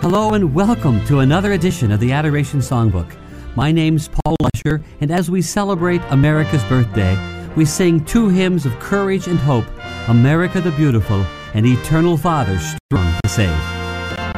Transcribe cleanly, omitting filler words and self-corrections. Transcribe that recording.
Hello and welcome to another edition of the Adoration Songbook. My name's Paul Lusher, and as we celebrate America's birthday, we sing two hymns of courage and hope, America the Beautiful and Eternal Father Strong to Save.